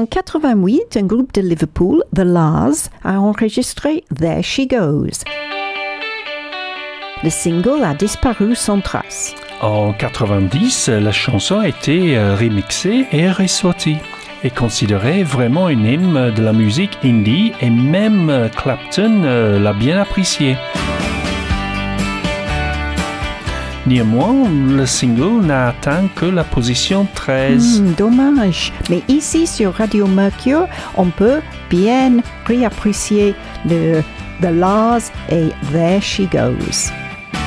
88, un groupe de Liverpool, The La's, a enregistré There She Goes. Le single a disparu sans trace. En 90, la chanson a été remixée et ressortie. Est considérée vraiment une hymne de la musique indie et même Clapton l'a bien appréciée. Néanmoins, le single n'a atteint que la position 13. Dommage. Mais ici, sur Radio Mercure, on peut bien réapprécier The La's et There She Goes.